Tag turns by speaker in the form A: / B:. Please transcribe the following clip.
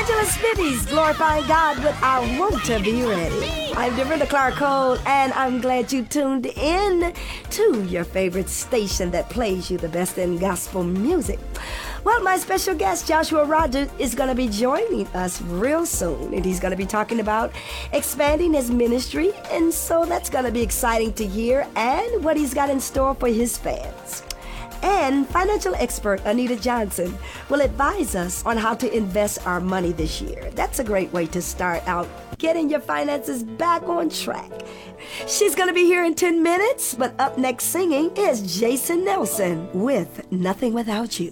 A: Angela Smitty's glorifying God with I Want to Be Ready. I'm Dorinda Clark Cole, and I'm glad you tuned in to your favorite station that plays you the best in gospel music. Well, my special guest, Joshua Rogers, is going to be joining us real soon, and he's going to be talking about expanding his ministry, and so that's going to be exciting to hear, and what he's got in store for his fans. And financial expert Anita Johnson will advise us on how to invest our money this year. That's a great way to start out getting your finances back on track. She's going to be here in 10 minutes, but up next singing is Jason Nelson with Nothing Without You.